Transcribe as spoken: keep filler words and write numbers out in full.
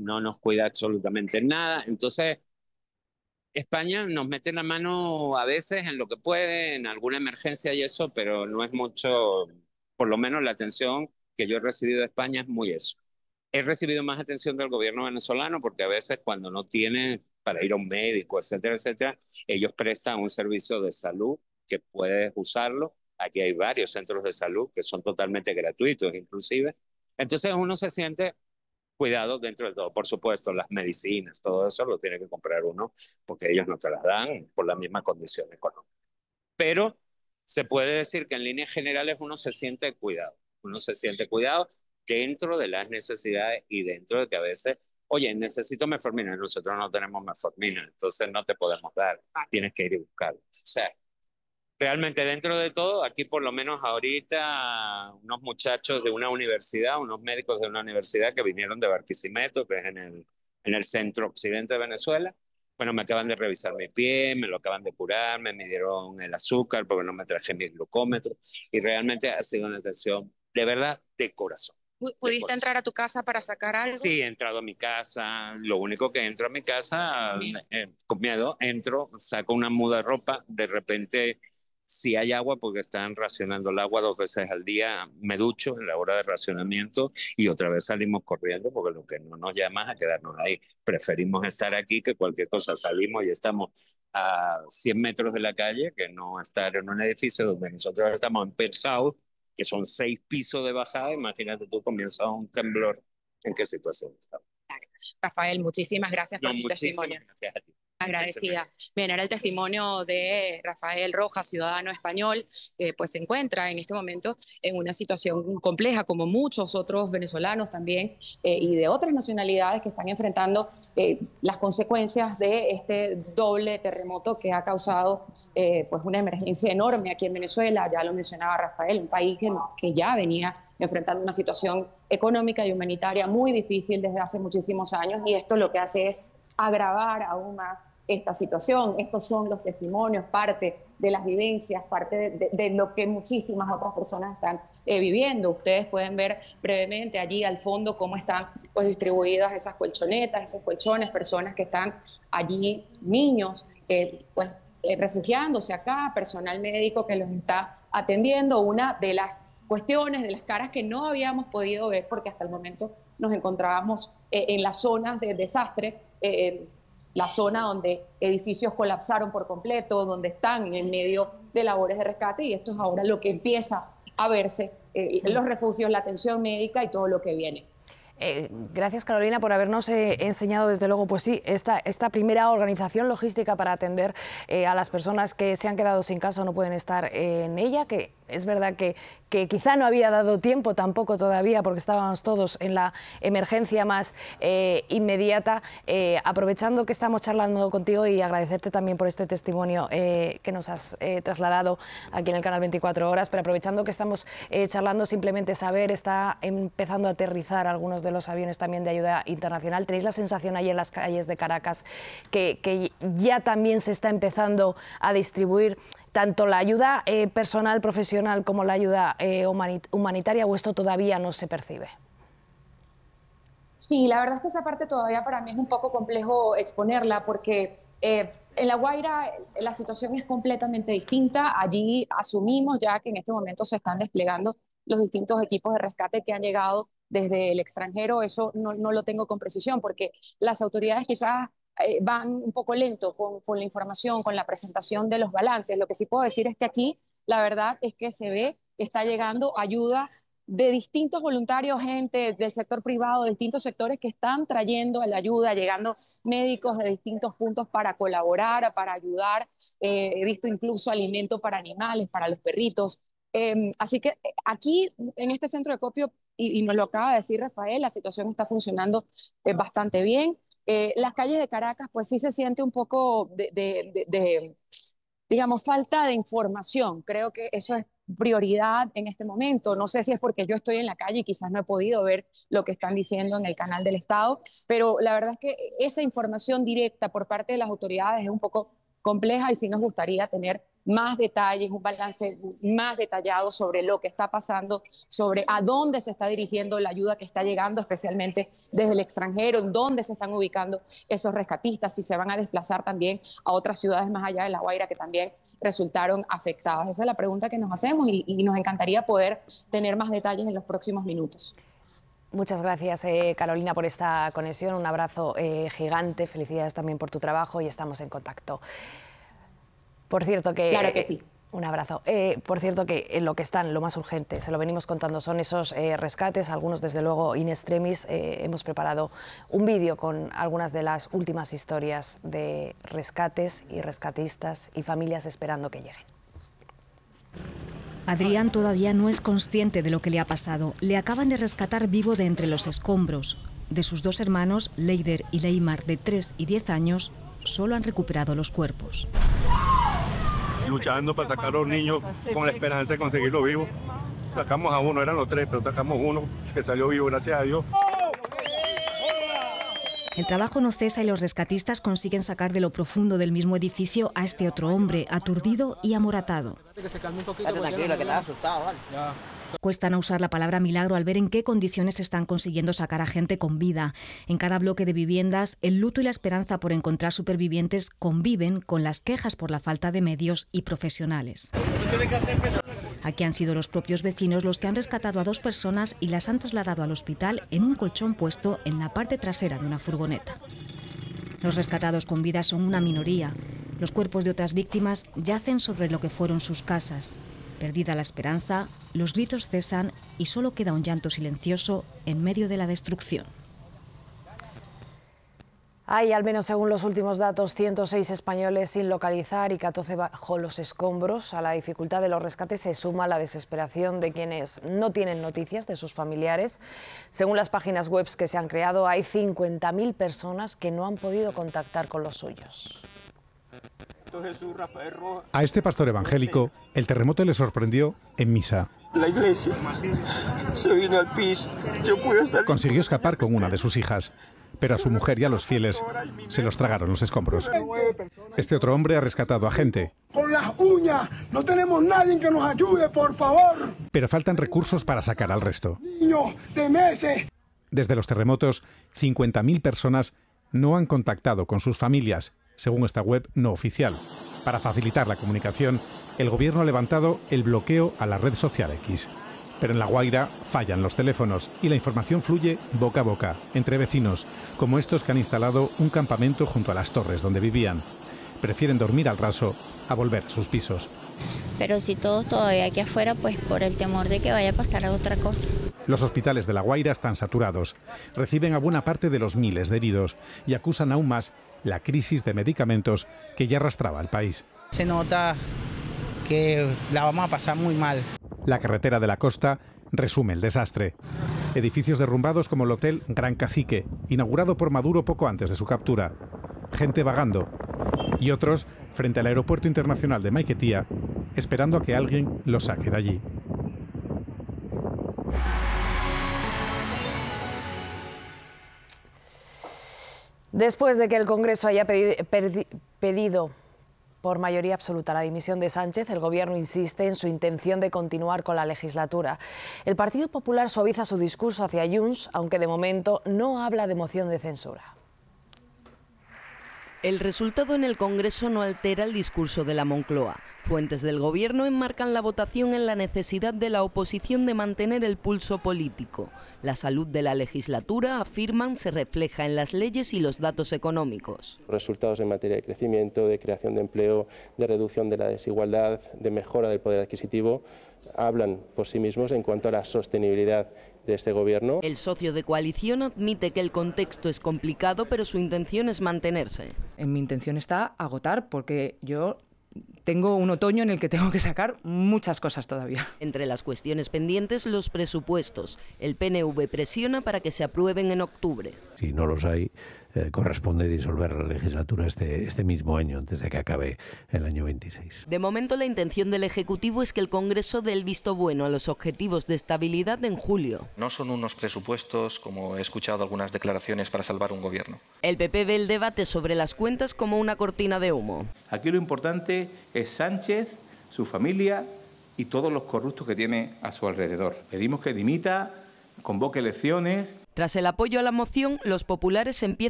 no nos cuida absolutamente nada. Entonces, España nos mete la mano a veces en lo que puede, en alguna emergencia y eso, pero no es mucho, por lo menos la atención que yo he recibido de España es muy eso. He recibido más atención del gobierno venezolano porque a veces cuando no tiene para ir a un médico, etcétera, etcétera, ellos prestan un servicio de salud que puedes usarlo. Aquí hay varios centros de salud que son totalmente gratuitos inclusive. Entonces uno se siente cuidado dentro de todo. Por supuesto, las medicinas, todo eso lo tiene que comprar uno porque ellos no te las dan por la misma condición económica. Pero se puede decir que en líneas generales uno se siente cuidado. Uno se siente cuidado dentro de las necesidades y dentro de que a veces, oye, necesito metformina, nosotros no tenemos metformina, entonces no te podemos dar, tienes que ir y buscarlo. O sea, realmente dentro de todo, aquí por lo menos ahorita, unos muchachos de una universidad, unos médicos de una universidad que vinieron de Barquisimeto, que es en el, en el centro occidente de Venezuela, bueno, me acaban de revisar mi pie, me lo acaban de curar, me midieron el azúcar porque no me traje mi glucómetro y realmente ha sido una atención de verdad de corazón. ¿Pudiste entrar a tu casa para sacar algo? Sí, he entrado a mi casa. Lo único que entro a mi casa, eh, con miedo, entro, saco una muda de ropa, de repente, si hay agua, porque están racionando el agua dos veces al día, me ducho en la hora de racionamiento y otra vez salimos corriendo, porque lo que no nos llama es a quedarnos ahí. Preferimos estar aquí que cualquier cosa. Salimos y estamos a cien metros de la calle, que no estar en un edificio donde nosotros estamos en penthouse, que son seis pisos de bajada. Imagínate tú, comienza un temblor. ¿En qué situación estamos? Rafael, muchísimas gracias por No, tu testimonio. Gracias a ti. Agradecida. Bien, era el testimonio de Rafael Rojas, ciudadano español, que pues se encuentra en este momento en una situación compleja, como muchos otros venezolanos también, eh, y de otras nacionalidades que están enfrentando eh, las consecuencias de este doble terremoto que ha causado eh, pues una emergencia enorme aquí en Venezuela. Ya lo mencionaba Rafael, un país que, que ya venía enfrentando una situación económica y humanitaria muy difícil desde hace muchísimos años, y esto lo que hace es agravar aún más esta situación. Estos son los testimonios, parte de las vivencias, parte de, de, de lo que muchísimas otras personas están eh, viviendo. Ustedes pueden ver brevemente allí al fondo cómo están pues, distribuidas esas colchonetas, esos colchones, personas que están allí, niños, eh, pues, eh, refugiándose acá, personal médico que los está atendiendo. Una de las cuestiones, de las caras que no habíamos podido ver porque hasta el momento nos encontrábamos eh, en las zonas de desastre, eh, la zona donde edificios colapsaron por completo, donde están en medio de labores de rescate, y esto es ahora lo que empieza a verse, eh, los refugios, la atención médica y todo lo que viene. Eh, gracias, Carolina, por habernos eh, enseñado, desde luego, pues sí, esta, esta primera organización logística para atender eh, a las personas que se han quedado sin casa o no pueden estar eh, en ella, que es verdad que, que quizá no había dado tiempo tampoco todavía porque estábamos todos en la emergencia más eh, inmediata. Eh, aprovechando que estamos charlando contigo y agradecerte también por este testimonio eh, que nos has eh, trasladado aquí en el canal veinticuatro horas, pero aprovechando que estamos eh, charlando, simplemente saber, está empezando a aterrizar algunos de los aviones también de ayuda internacional. ¿Tenéis la sensación ahí en las calles de Caracas que, que ya también se está empezando a distribuir tanto la ayuda eh, personal, profesional, como la ayuda eh, humanitaria, o esto todavía no se percibe? Sí, la verdad es que esa parte todavía para mí es un poco complejo exponerla porque eh, en La Guaira la situación es completamente distinta. Allí asumimos ya que en este momento se están desplegando los distintos equipos de rescate que han llegado desde el extranjero. Eso no, no lo tengo con precisión porque las autoridades quizás eh, van un poco lento con, con la información, con la presentación de los balances. Lo que sí puedo decir es que aquí la verdad es que se ve que está llegando ayuda de distintos voluntarios, gente del sector privado, de distintos sectores que están trayendo la ayuda, llegando médicos de distintos puntos para colaborar, para ayudar. Eh, he visto incluso alimento para animales, para los perritos. Eh, así que aquí, en este centro de acopio, y, y nos lo acaba de decir Rafael, la situación está funcionando eh, bastante bien. Eh, las calles de Caracas, pues sí se siente un poco de, de, de, de digamos, falta de información. Creo que eso es prioridad en este momento. No sé si es porque yo estoy en la calle y quizás no he podido ver lo que están diciendo en el canal del Estado, pero la verdad es que esa información directa por parte de las autoridades es un poco compleja y sí nos gustaría tener más detalles, un balance más detallado sobre lo que está pasando, sobre a dónde se está dirigiendo la ayuda que está llegando, especialmente desde el extranjero, en dónde se están ubicando esos rescatistas, si se van a desplazar también a otras ciudades más allá de La Guaira que también resultaron afectadas. Esa es la pregunta que nos hacemos y, y nos encantaría poder tener más detalles en los próximos minutos. Muchas gracias, eh, Carolina, por esta conexión. Un abrazo eh, gigante. Felicidades también por tu trabajo y estamos en contacto. Por cierto que... Claro que sí. Eh, un abrazo. Eh, por cierto que en lo que están, lo más urgente, se lo venimos contando, son esos eh, rescates, algunos desde luego in extremis. Eh, hemos preparado un vídeo con algunas de las últimas historias de rescates y rescatistas y familias esperando que lleguen. Adrián todavía no es consciente de lo que le ha pasado. Le acaban de rescatar vivo de entre los escombros. De sus dos hermanos, Leider y Leimar, de tres y diez años, solo han recuperado los cuerpos. Luchando para sacar a los niños con la esperanza de conseguirlo vivo. Sacamos a uno, eran los tres, pero sacamos uno que salió vivo, gracias a Dios. El trabajo no cesa y los rescatistas consiguen sacar de lo profundo del mismo edificio a este otro hombre, aturdido y amoratado. Tranquilo, que estaba asustado, ¿vale? Cuesta no usar la palabra milagro al ver en qué condiciones están consiguiendo sacar a gente con vida. En cada bloque de viviendas, el luto y la esperanza por encontrar supervivientes conviven con las quejas por la falta de medios y profesionales. Aquí han sido los propios vecinos los que han rescatado a dos personas y las han trasladado al hospital en un colchón puesto en la parte trasera de una furgoneta. Los rescatados con vida son una minoría. Los cuerpos de otras víctimas yacen sobre lo que fueron sus casas. Perdida la esperanza, los gritos cesan y solo queda un llanto silencioso en medio de la destrucción. Hay, al menos según los últimos datos, ciento seis españoles sin localizar y catorce bajo los escombros. A la dificultad de los rescates se suma la desesperación de quienes no tienen noticias de sus familiares. Según las páginas web que se han creado, hay cincuenta mil personas que no han podido contactar con los suyos. A este pastor evangélico, el terremoto le sorprendió en misa. La iglesia se vino al piso. Yo pude salir. Consiguió escapar con una de sus hijas, pero a su mujer y a los fieles se los tragaron los escombros. Este otro hombre ha rescatado a gente. Con las uñas, no tenemos nadie que nos ayude, por favor. Pero faltan recursos para sacar al resto. Niños de meses. Desde los terremotos, cincuenta mil personas no han contactado con sus familias, según esta web no oficial. Para facilitar la comunicación, el gobierno ha levantado el bloqueo a la red social X. Pero en La Guaira fallan los teléfonos y la información fluye boca a boca, entre vecinos, como estos que han instalado un campamento junto a las torres donde vivían. Prefieren dormir al raso a volver a sus pisos. Pero si todos todavía aquí afuera, pues por el temor de que vaya a pasar a otra cosa. Los hospitales de La Guaira están saturados, reciben a buena parte de los miles de heridos y acusan aún más la crisis de medicamentos que ya arrastraba el país. Se nota que la vamos a pasar muy mal. La carretera de la costa resume el desastre. Edificios derrumbados como el Hotel Gran Cacique, inaugurado por Maduro poco antes de su captura. Gente vagando. Y otros frente al aeropuerto internacional de Maiquetía, esperando a que alguien los saque de allí. Después de que el Congreso haya pedido, pedido por mayoría absoluta la dimisión de Sánchez, el Gobierno insiste en su intención de continuar con la legislatura. El Partido Popular suaviza su discurso hacia Junts, aunque de momento no habla de moción de censura. El resultado en el Congreso no altera el discurso de la Moncloa. Fuentes del Gobierno enmarcan la votación en la necesidad de la oposición de mantener el pulso político. La salud de la legislatura, afirman, se refleja en las leyes y los datos económicos. Resultados en materia de crecimiento, de creación de empleo, de reducción de la desigualdad, de mejora del poder adquisitivo, hablan por sí mismos en cuanto a la sostenibilidad de este Gobierno. El socio de coalición admite que el contexto es complicado, pero su intención es mantenerse. En mi intención está agotar, porque yo tengo un otoño en el que tengo que sacar muchas cosas todavía. Entre las cuestiones pendientes, los presupuestos. El P N V presiona para que se aprueben en octubre. Si no los hay, eh, corresponde disolver la legislatura este, este mismo año, antes de que acabe el año veintiséis. De momento, la intención del Ejecutivo es que el Congreso dé el visto bueno a los objetivos de estabilidad en julio. No son unos presupuestos, como he escuchado algunas declaraciones, para salvar un gobierno. El P P ve el debate sobre las cuentas como una cortina de humo. Aquí lo importante es Sánchez, su familia y todos los corruptos que tiene a su alrededor. Pedimos que dimita, convoque elecciones. Tras el apoyo a la moción, los populares empiezan